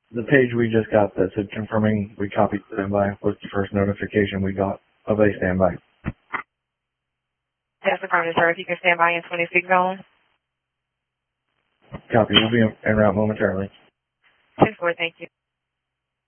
The page we just got that said confirming we copied standby was the first notification we got of a standby. That's affirmative, sir. If you can stand by in 26 zone. Copy. We'll be en route momentarily. 10-4, thank you.